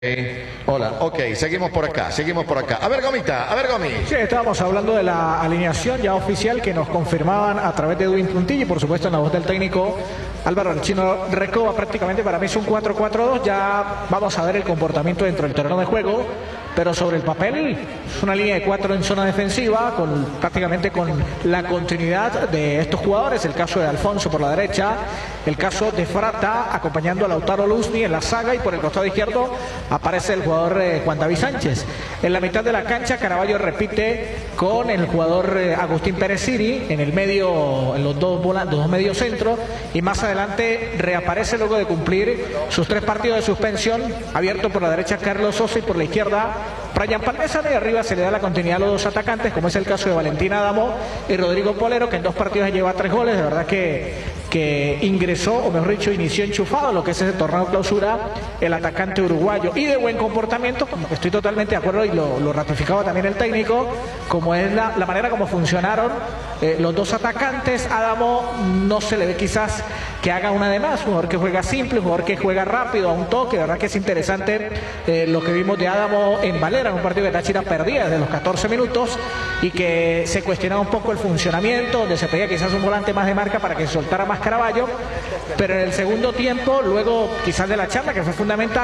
Hola, ok, seguimos por acá. A ver, Gomita, a ver, Gomi. Sí, estábamos hablando de la alineación ya oficial que nos confirmaban a través de Edwin Puntillo y por supuesto en la voz del técnico Álvaro El Chino Recoba. Prácticamente para mí es un 4-4-2. Ya vamos a ver el comportamiento dentro del terreno de juego, pero sobre el papel es una línea de 4 en zona defensiva, prácticamente con la continuidad de estos jugadores. El caso de Alfonso por la derecha, el caso de Frata acompañando a Lautaro Luzni en la saga, y por el costado izquierdo aparece el jugador Juan David Sánchez. En la mitad de la cancha Caraballo repite con el jugador Agustín Pérez Siri en el medio, en los dos medios centros, y más adelante reaparece luego de cumplir sus 3 partidos de suspensión, abierto por la derecha Carlos Sosa y por la izquierda Brian Palmesano, y arriba se le da la continuidad a los dos atacantes, como es el caso de Valentín Adamo y Rodrigo Polero, que en 2 partidos lleva 3 goles. De verdad que ingresó, o mejor dicho, inició enchufado lo que es ese torneo clausura el atacante uruguayo, y de buen comportamiento, como que estoy totalmente de acuerdo, y lo ratificaba también el técnico, como es la manera como funcionaron los dos atacantes. Adamo no se le ve quizás que haga una de más, un jugador que juega simple, un jugador que juega rápido, a un toque. De verdad que es interesante lo que vimos de Adamo en Valera, en un partido que Táchira perdía desde los 14 minutos y que se cuestionaba un poco el funcionamiento, donde se pedía quizás un volante más de marca para que se soltara más Caraballo, pero en el segundo tiempo, luego quizás de la charla que fue fundamental,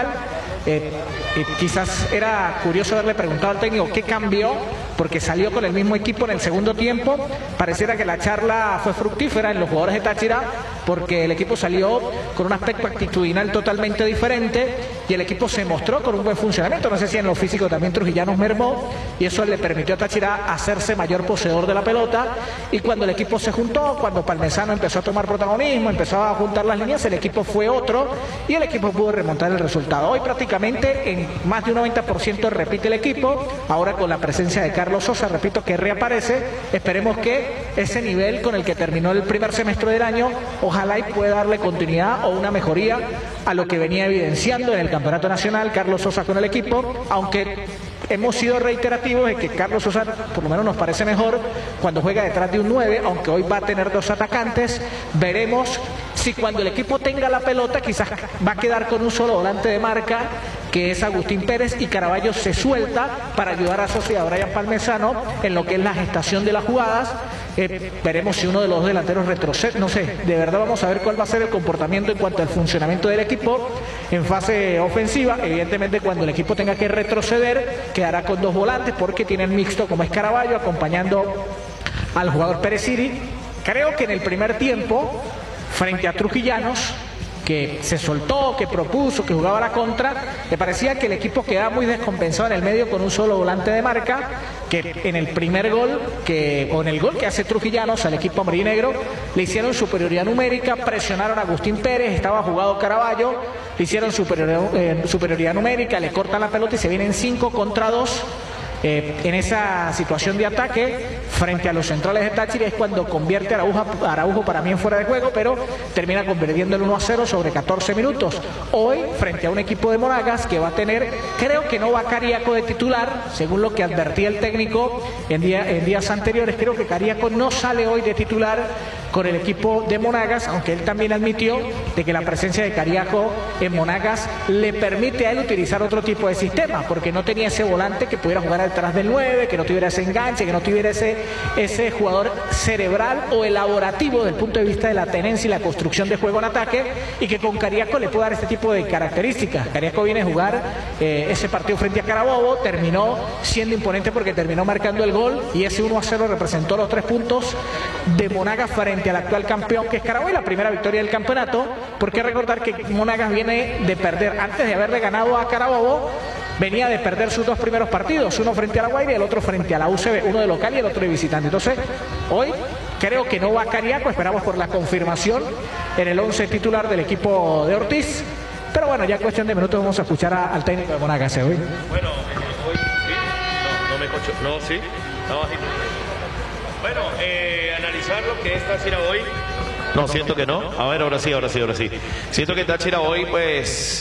quizás era curioso haberle preguntado al técnico qué cambió, porque salió con el mismo equipo en el segundo tiempo. Pareciera que la charla fue fructífera en los jugadores de Táchira, porque el equipo salió con un aspecto actitudinal totalmente diferente y el equipo se mostró con un buen funcionamiento. No sé si en lo físico también Trujillanos mermó, y eso le permitió a Táchira hacerse mayor poseedor de la pelota. Y cuando el equipo se juntó, cuando Palmesano empezó a tomar protagonismo, empezó a juntar las líneas, el equipo fue otro y el equipo pudo remontar el resultado. Hoy prácticamente en más de un 90% repite el equipo, ahora con la presencia de Carlos Sosa, repito, que reaparece. Esperemos que ese nivel con el que terminó el primer semestre del año, ojalá y pueda darle continuidad o una mejoría a lo que venía evidenciando en el campeonato nacional Carlos Sosa con el equipo, aunque hemos sido reiterativos de que Carlos Sosa por lo menos nos parece mejor cuando juega detrás de un 9, aunque hoy va a tener 2 atacantes. Veremos si cuando el equipo tenga la pelota quizás va a quedar con un solo volante de marca, que es Agustín Pérez, y Caraballo se suelta para ayudar a Sosa y a Brian Palmesano en lo que es la gestación de las jugadas. Veremos si uno de los delanteros retrocede, no sé, de verdad vamos a ver cuál va a ser el comportamiento en cuanto al funcionamiento del equipo en fase ofensiva. Evidentemente cuando el equipo tenga que retroceder quedará con 2 volantes, porque tienen mixto como es Caraballo acompañando al jugador Pérez Siri. Creo que en el primer tiempo, frente a Trujillanos, que se soltó, que propuso, que jugaba la contra, me parecía que el equipo quedaba muy descompensado en el medio con un solo volante de marca, que en el primer gol, o en el gol que hace Trujillanos al equipo amarillo-negro, le hicieron superioridad numérica, presionaron a Agustín Pérez, estaba jugado Caraballo, le hicieron superioridad numérica, le cortan la pelota y se vienen 5 contra 2. En esa situación de ataque frente a los centrales de Táchira es cuando convierte a Araujo para mí en fuera de juego, pero termina convirtiendo el 1-0 sobre 14 minutos. Hoy, frente a un equipo de Monagas que va a tener, creo que no va Cariaco de titular, según lo que advertía el técnico en días anteriores. Creo que Cariaco no sale hoy de titular con el equipo de Monagas, aunque él también admitió de que la presencia de Cariaco en Monagas le permite a él utilizar otro tipo de sistema, porque no tenía ese volante que pudiera jugar detrás del 9, que no tuviera ese enganche, que no tuviera ese jugador cerebral o elaborativo desde el punto de vista de la tenencia y la construcción de juego en ataque, y que con Cariaco le puede dar este tipo de características. Cariaco viene a jugar ese partido frente a Carabobo, terminó siendo imponente porque terminó marcando el gol, y ese 1-0 representó los 3 puntos de Monagas frente al actual campeón, que es Carabobo, y la primera victoria del campeonato, porque recordar que Monagas viene de perder, antes de haberle ganado a Carabobo, venía de perder sus 2 primeros partidos, uno frente a La Guaira y el otro frente a la UCB, uno de local y el otro de visitante. Entonces, hoy creo que no va Cariaco, esperamos por la confirmación en el 11 titular del equipo de Ortiz, pero bueno, ya cuestión de minutos vamos a escuchar al técnico de Monagas hoy. Bueno, hoy sí, no me cocho, no, sí, no, bajito. Bueno, analizar lo que es Táchira hoy. No, siento que no. A ver, ahora sí. Siento que Táchira hoy, pues,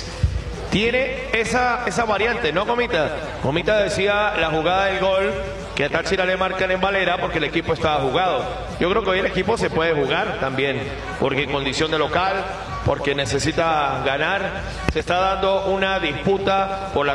tiene esa variante, ¿no, Gomita? Gomita decía la jugada del gol, que a Táchira le marcan en Valera porque el equipo estaba jugado. Yo creo que hoy el equipo se puede jugar también, porque en condición de local, porque necesita ganar. Se está dando una disputa por la